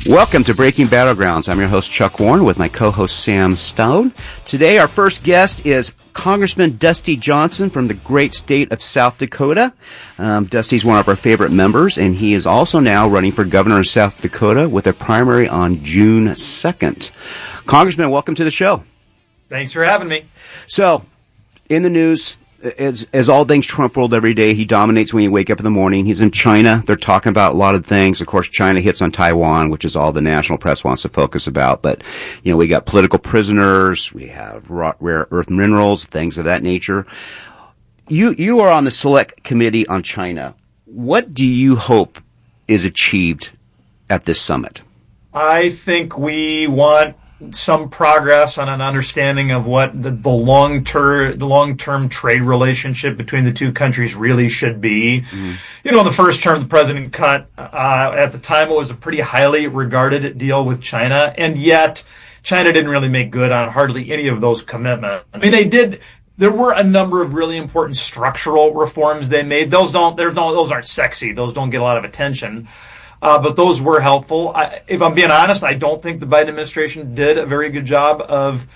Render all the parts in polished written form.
Welcome to Breaking Battlegrounds. I'm your host, Chuck Warren, with my co-host, Sam Stone. Today, our first guest is Congressman Dusty Johnson from the great state of South Dakota. Dusty's one of our favorite members, and he is also now running for governor of South Dakota with a primary on June 2nd. Congressman, welcome to the show. Thanks for having me. So, in the news, as all things Trump world every day, he dominates when you wake up in the morning. He's in China. They're talking about a lot of things. Of course, China hits on Taiwan, which is all the national press wants to focus about. But, you know, we got political prisoners. We have rare earth minerals, things of that nature. You are on the select committee on China. What do you hope is achieved at this summit? I think we want some progress on an understanding of what the long-term trade relationship between the two countries really should be. Mm-hmm. You know, in the first term the president cut, at the time it was a pretty highly regarded deal with China, and yet China didn't really make good on hardly any of those commitments. I mean, they did. There were a number of really important structural reforms they made. Those aren't sexy. Those don't get a lot of attention. But those were helpful. If I'm being honest, I don't think the Biden administration did a very good job of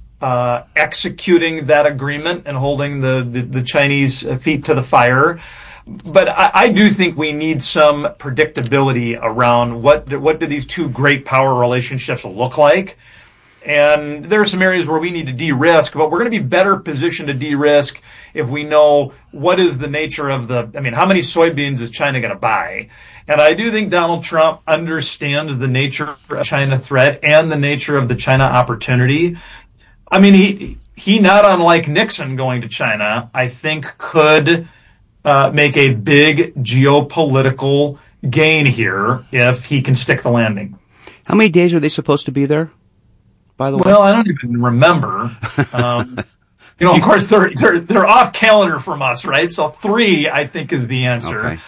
executing that agreement and holding the Chinese feet to the fire. But I do think we need some predictability around what do these two great power relationships look like. And there are some areas where we need to de-risk, but we're going to be better positioned to de-risk if we know what is the nature of how many soybeans is China going to buy? And I do think Donald Trump understands the nature of the China threat and the nature of the China opportunity. I mean, he not unlike Nixon going to China, I think could make a big geopolitical gain here if he can stick the landing. How many days are they supposed to be there, by the way? Well, I don't even remember. You know, of course, they're off calendar from us, right? So 3, I think, is the answer. Okay.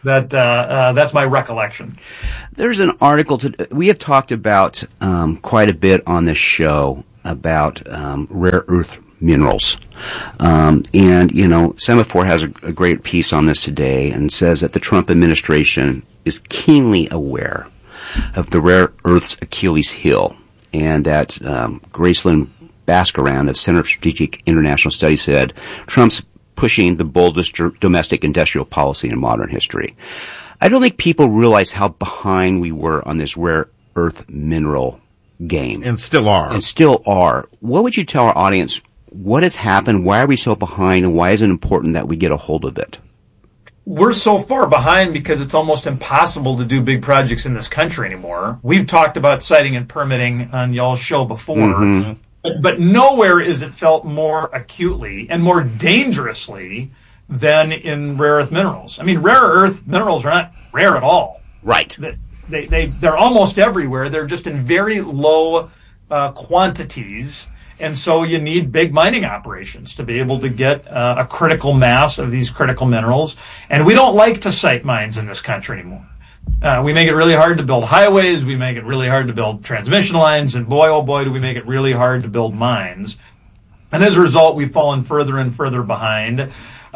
That's my recollection. There's an article we have talked about quite a bit on this show about rare earth minerals. And, you know, Semaphore has a great piece on this today and says that the Trump administration is keenly aware of the rare earth's Achilles heel, and that Gracelyn Bascaran of Center for Strategic International Studies said Trump's pushing the boldest domestic industrial policy in modern history. I don't think people realize how behind we were on this rare earth mineral game. And still are. What would you tell our audience? What has happened? Why are we so behind? And why is it important that we get a hold of it? We're so far behind because it's almost impossible to do big projects in this country anymore. We've talked about siting and permitting on y'all's show before. Mm-hmm. But nowhere is it felt more acutely and more dangerously than in rare earth minerals. I mean, rare earth minerals are not rare at all. Right. They're almost everywhere. They're just in very low quantities. And so you need big mining operations to be able to get a critical mass of these critical minerals. And we don't like to site mines in this country anymore. We make it really hard to build highways. We make it really hard to build transmission lines. And boy, oh boy, do we make it really hard to build mines. And as a result, we've fallen further and further behind.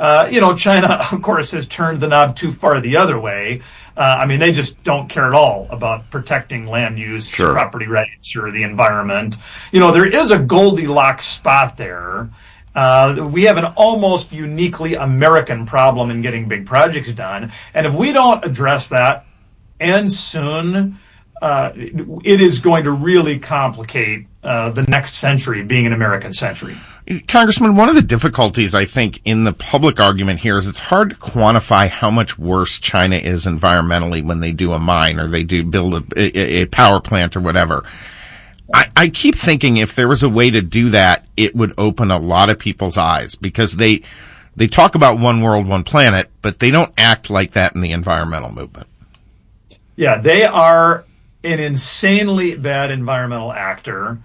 China, of course, has turned the knob too far the other way. They just don't care at all about protecting land use, sure, property rights, or the environment. You know, there is a Goldilocks spot there. We have an almost uniquely American problem in getting big projects done. And if we don't address that, and soon, it is going to really complicate the next century being an American century. Congressman, one of the difficulties, I think, in the public argument here is it's hard to quantify how much worse China is environmentally when they do a mine or they do build a power plant or whatever. I keep thinking if there was a way to do that, it would open a lot of people's eyes, because they talk about one world, one planet, but they don't act like that in the environmental movement. Yeah, they are an insanely bad environmental actor.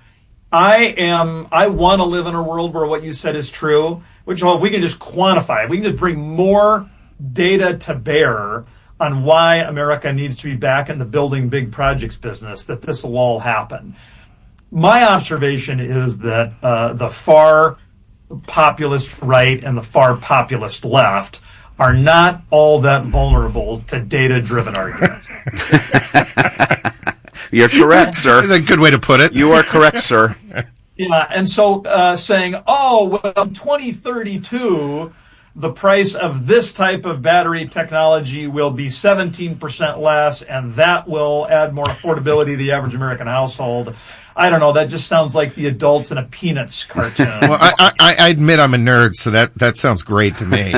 I want to live in a world where what you said is true, which if we can just quantify it, we can just bring more data to bear on why America needs to be back in the building big projects business, that this will all happen. My observation is that the far populist right and the far populist left are not all that vulnerable to data-driven arguments. You're correct, sir. That's a good way to put it. You are correct, sir. Yeah, and so saying, oh, well, 2032, the price of this type of battery technology will be 17% less, and that will add more affordability to the average American household. I don't know. That just sounds like the adults in a Peanuts cartoon. Well, I admit I'm a nerd, so that sounds great to me.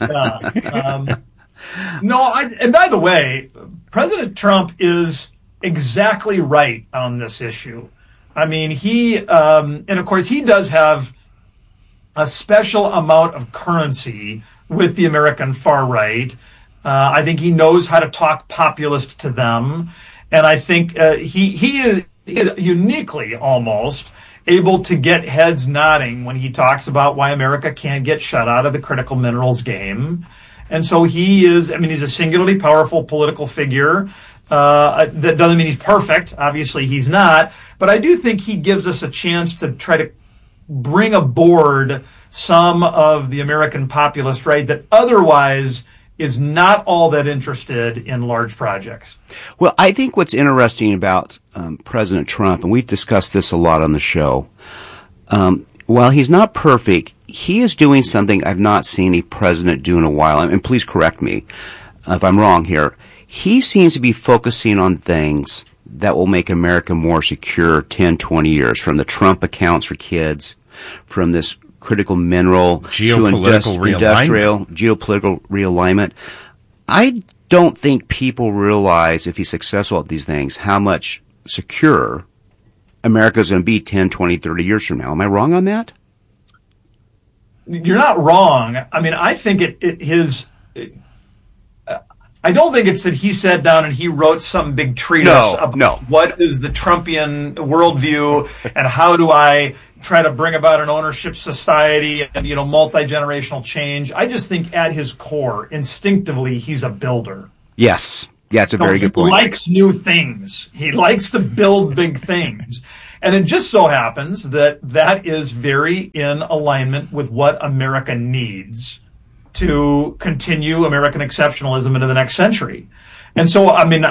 And by the way, President Trump is exactly right on this issue. I mean, and of course, he does have a special amount of currency with the American far right. I think he knows how to talk populist to them. And I think he is uniquely almost able to get heads nodding when he talks about why America can't get shut out of the critical minerals game. And so he's a singularly powerful political figure. That doesn't mean he's perfect. Obviously, he's not. But I do think he gives us a chance to try to bring aboard some of the American populist right that otherwise is not all that interested in large projects. Well, I think what's interesting about President Trump, and we've discussed this a lot on the show, while he's not perfect, he is doing something I've not seen a president do in a while. And please correct me if I'm wrong here. He seems to be focusing on things that will make America more secure 10, 20 years, from the Trump accounts for kids, from this critical mineral geopolitical industrial geopolitical realignment. I don't think people realize, if he's successful at these things, how much secure America is going to be 10, 20, 30 years from now. Am I wrong on that? You're not wrong. I mean, I think I don't think it's that he sat down and he wrote some big treatise about what is the Trumpian worldview and how do I try to bring about an ownership society and, multi-generational change. I just think at his core, instinctively, he's a builder. Yes. Yeah, it's a very good point. He likes new things. He likes to build big things. And it just so happens that is very in alignment with what America needs to continue American exceptionalism into the next century. And so, I mean,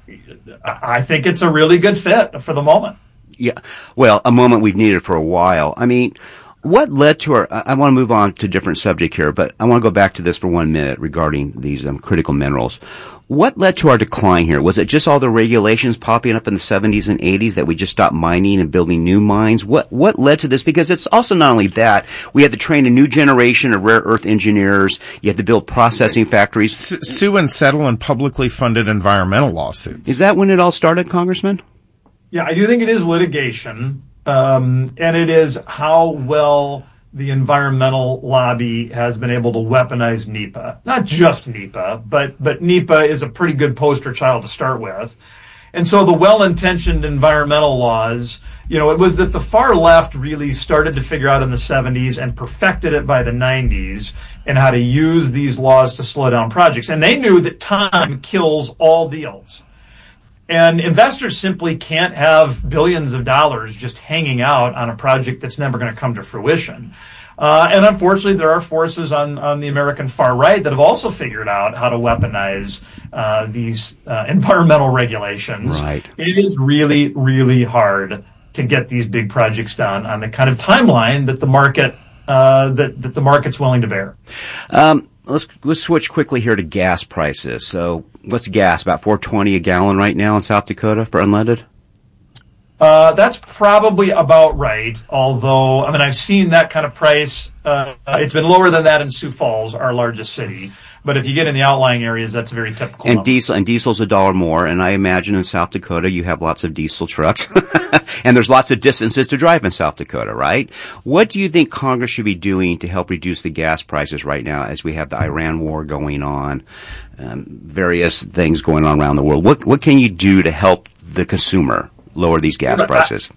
I think it's a really good fit for the moment. Yeah. Well, a moment we've needed for a while. I mean, what led to I want to move on to a different subject here, but I want to go back to this for 1 minute regarding these critical minerals. What led to our decline here? Was it just all the regulations popping up in the 70s and 80s that we just stopped mining and building new mines? What led to this? Because it's also not only that. We had to train a new generation of rare earth engineers. You had to build processing factories. Sue and settle in publicly funded environmental lawsuits. Is that when it all started, Congressman? Yeah, I do think it is litigation. And it is how well the environmental lobby has been able to weaponize NEPA. Not just NEPA, but NEPA is a pretty good poster child to start with. And so the well-intentioned environmental laws, it was that the far left really started to figure out in the 70s and perfected it by the 90s and how to use these laws to slow down projects. And they knew that time kills all deals. And investors simply can't have billions of dollars just hanging out on a project that's never going to come to fruition. And unfortunately, there are forces on the American far right that have also figured out how to weaponize these environmental regulations. Right. It is really, really hard to get these big projects done on the kind of timeline that the market that the market's willing to bear. Let's switch quickly here to gas prices. So what's gas? About $4.20 a gallon right now in South Dakota for unleaded? That's probably about right. Although, I've seen that kind of price. It's been lower than that in Sioux Falls, our largest city. But if you get in the outlying areas, that's very typical. And diesel's $1 more. And I imagine in South Dakota you have lots of diesel trucks, and there's lots of distances to drive in South Dakota, right? What do you think Congress should be doing to help reduce the gas prices right now, as we have the Iran war going on, various things going on around the world? What can you do to help the consumer lower these gas prices?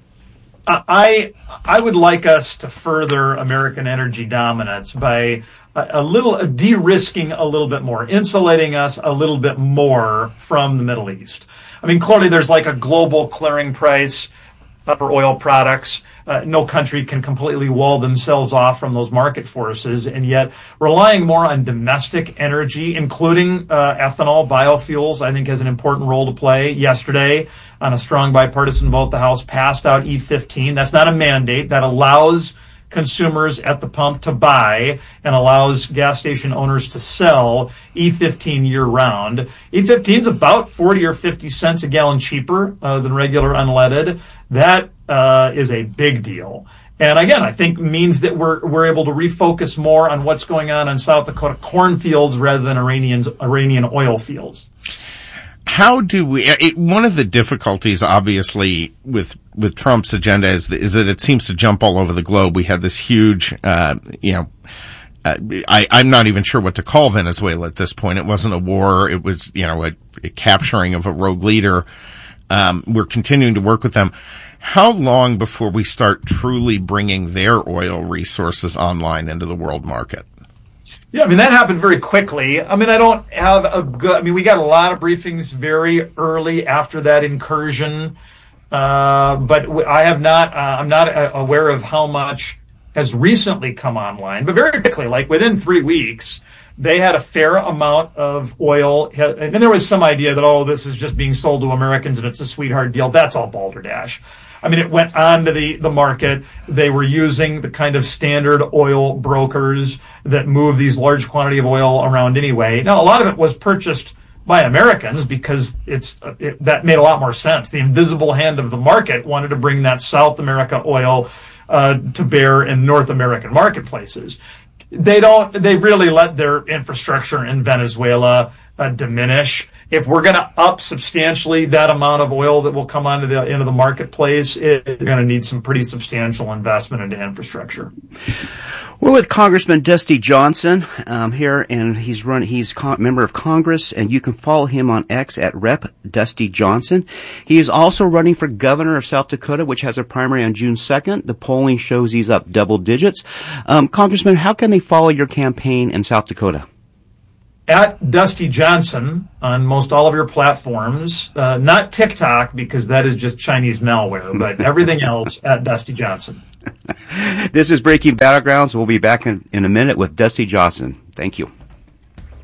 I would like us to further American energy dominance by de-risking a little bit more, insulating us a little bit more from the Middle East. Clearly there's like a global clearing price. for oil products. No country can completely wall themselves off from those market forces, and yet relying more on domestic energy, including ethanol, biofuels, I think has an important role to play. Yesterday, on a strong bipartisan vote, the House passed out E15. That's not a mandate. That allows consumers at the pump to buy and allows gas station owners to sell E15 year-round. E15 is about 40 or 50 cents a gallon cheaper than regular unleaded. That is a big deal. And again, I think means that we're able to refocus more on what's going on in South Dakota cornfields rather than Iranian oil fields. How do we? One of the difficulties, obviously, with Trump's agenda is that it seems to jump all over the globe. We had this huge, I'm not even sure what to call Venezuela at this point. It wasn't a war. It was, a capturing of a rogue leader. We're continuing to work with them. How long before we start truly bringing their oil resources online into the world market? Yeah, that happened very quickly. I don't have we got a lot of briefings very early after that incursion, but I have not, I'm not aware of how much has recently come online, but very quickly, like within 3 weeks, they had a fair amount of oil, and there was some idea that, this is just being sold to Americans and it's a sweetheart deal. That's all balderdash. It went onto the market. They were using the kind of standard oil brokers that move these large quantity of oil around anyway. Now, a lot of it was purchased by Americans because that made a lot more sense. The invisible hand of the market wanted to bring that South America oil to bear in North American marketplaces. They really let their infrastructure in Venezuela diminish. If we're going to up substantially that amount of oil that will come into the marketplace, it's going to need some pretty substantial investment into infrastructure. We're with Congressman Dusty Johnson here, and he's member of Congress, and you can follow him on X at Rep. Dusty Johnson. He is also running for governor of South Dakota, which has a primary on June 2nd. The polling shows he's up double digits. Congressman, how can they follow your campaign in South Dakota? At Dusty Johnson on most all of your platforms, not TikTok because that is just Chinese malware, but everything else at Dusty Johnson. This is Breaking Battlegrounds. We'll be back in a minute with Dusty Johnson. Thank you.